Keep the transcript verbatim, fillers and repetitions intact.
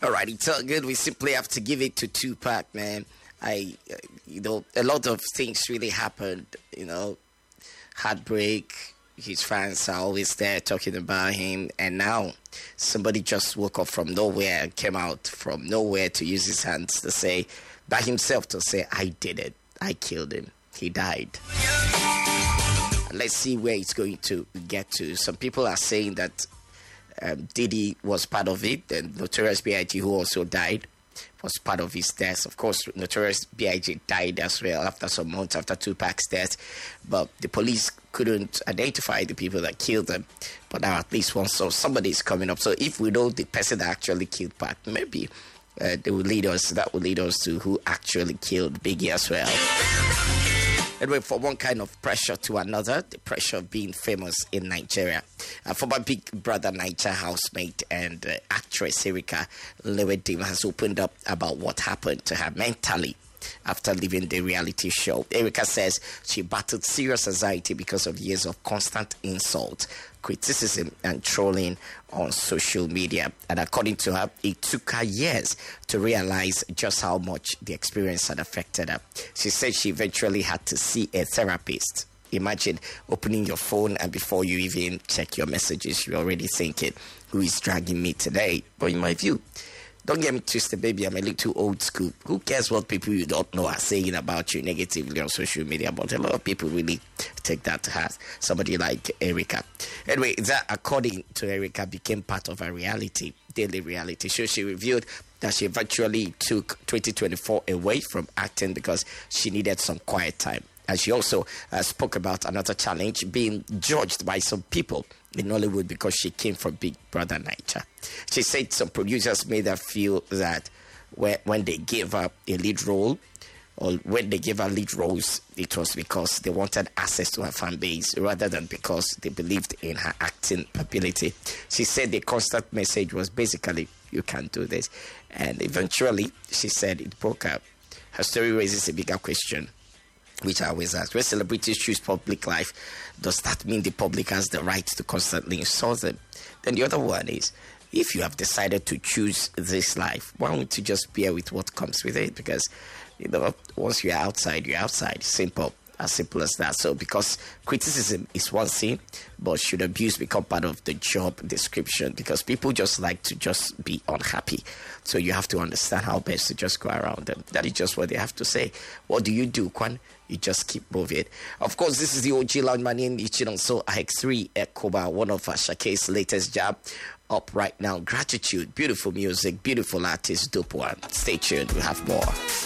All right, it's all good. We simply have to give it to Tupac, man. I, uh, you know, a lot of things really happened, you know, heartbreak. His fans are always there talking about him. And now somebody just woke up from nowhere and came out from nowhere to use his hands to say, by himself, to say, I did it. I killed him. He died. Let's see where it's going to get to. Some people are saying that um, Diddy was part of it, and Notorious B I G, who also died, was part of his death. Of course, Notorious B I G died as well after some months after Tupac's death, but the police couldn't identify the people that killed them. But now at least one, so somebody is coming up. So if we know the person that actually killed Pac, maybe uh, they will lead us. That will lead us to who actually killed Biggie as well. Anyway, from one kind of pressure to another, the pressure of being famous in Nigeria. Uh, former Big Brother Naija housemate and uh, actress Erica Lewedim has opened up about what happened to her mentally after leaving the reality show. Erica says she battled serious anxiety because of years of constant insult, criticism, and trolling on social media. And according to her, it took her years to realize just how much the experience had affected her. She said she eventually had to see a therapist. Imagine opening your phone and before you even check your messages, you're already thinking, who is dragging me today? But in my view, don't get me twisted, baby, I'm a little old school. Who cares what people you don't know are saying about you negatively on social media? But a lot of people really take that to heart. Somebody like Erica. Anyway, that, according to Erica, became part of her reality, daily reality show. She revealed that she eventually took twenty twenty-four away from acting because she needed some quiet time. And she also uh, spoke about another challenge, being judged by some people in Hollywood because she came from Big Brother Naija. She said some producers made her feel that when, when they gave her a lead role, or when they gave her lead roles, it was because they wanted access to her fan base rather than because they believed in her acting ability. She said the constant message was basically, you can't do this. And eventually, she said it broke up. Her story raises a bigger question, which I always ask. When celebrities choose public life, does that mean the public has the right to constantly insult them? Then the other one is, if you have decided to choose this life, why don't you just bear with what comes with it? Because, you know, once you're outside, you're outside. Simple. As simple as that. So, because criticism is one thing, but should abuse become part of the job description? Because people just like to just be unhappy. So you have to understand how best to just go around them. That is just what they have to say. What do you do, Kwan? You just keep moving. Of course, this is the O G Lounge. My name is Ichinon. So I X three Ekoba, one of Ashake's latest job up right now. Gratitude, beautiful music, beautiful artist, dope one. Stay tuned. We'll have more.